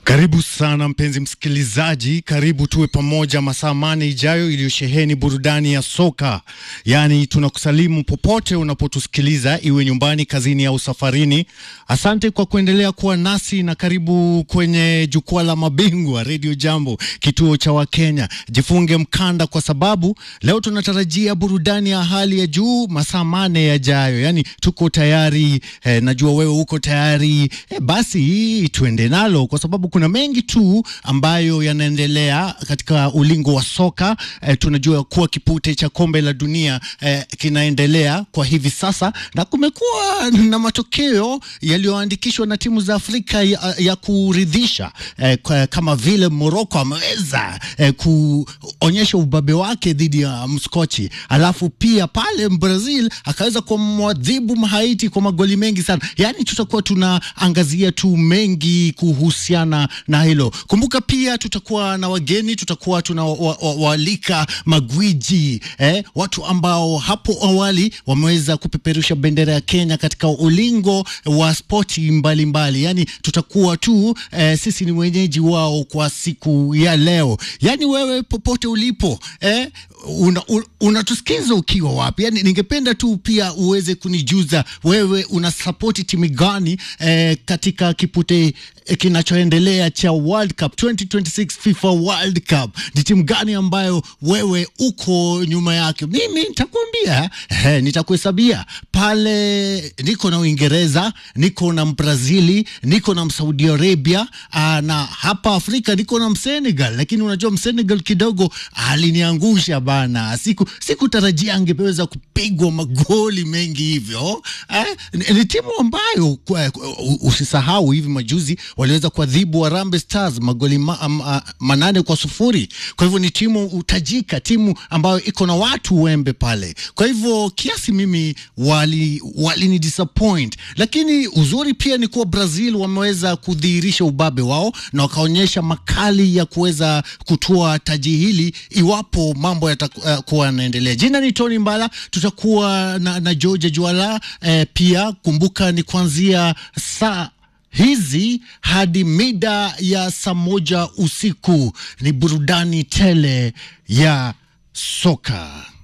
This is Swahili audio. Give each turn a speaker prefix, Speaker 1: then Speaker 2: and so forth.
Speaker 1: Karibu sana mpenzi msikilizaji, karibu tuwe pamoja masaa mane ijayo iliyosheheni burudani ya soka. Yani tunakusalimu popote unapotusikiliza, iwe nyumbani, kazini au safarini. Asante kwa kuendelea kuwa nasi na karibu kwenye jukwaa la mabingwa Radio Jambo, kituo cha Wakenya. Jifunge mkanda kwa sababu leo tunatarajia burudani ya hali ya juu masaa mane yajayo. Yani tuko tayari, najua wewe uko tayari. Basi tuende nalo kwa sababu kuna mengi tu ambayo yanaendelea katika ulingo wa soka. Tunajua kuwa kipute cha kombe la dunia kinaendelea kwa hivi sasa, na kumekuwa na matokeo yaliyoandikishwa na timu za Afrika ya kuridhisha, kama vile Morocco ameweza kuonyesha ubabe wake dhidi ya Mskochi, alafu pia pale Brazil akaweza kumwadhibu Haiti kwa magoli mengi sana. Yani tutakuwa tunaangazia tu mengi kuhusiana na hilo. Kumbuka pia tutakuwa na wageni, tutakuwa tunawaalika magwiji, watu ambao hapo awali wameweza kupeperusha bendera ya Kenya katika ulingo wa spoti mbalimbali. Yani tutakuwa tu sisi ni wenyeji wao kwa siku ya leo. Yani wewe popote ulipo, unatusikiza ukiwa wapi? Yani ningependa tu pia uweze kunijuza wewe una support timu gani katika kipute kinachoendelea cha World Cup 2026 FIFA World Cup. Ni timu gani ambayo wewe uko nyuma yake? Mimi nitakwambia, nitakuhesabia. Pale niko na Uingereza, niko na Brazili, niko na Saudi Arabia, na hapa Afrika niko na Senegal. Lakini unajua Senegal kidogo aliniangusha bana. Sikutarajia angeweza kupigwa magoli mengi hivyo. Ni timu ambayo usisahau hivi majuzi waliweza kuadhibu Harambee Stars magoli 8-0. Kwa hivyo ni timu utajika, timu ambayo iko na watu wembe pale. Kwa hivyo kiasi mimi wali ni disappoint, lakini uzuri pia ni kuwa Brazil wameweza kudhihirisha ubabe wao na wakaonyesha makali ya kuweza kutua taji hili iwapo mambo yatakuwa yanaendelea. Jina ni Tony Mbala, tutakuwa na George Juala pia. Kumbuka ni kuanzia saa hizi hadi mida ya saa 1 usiku ni burudani tele ya soka.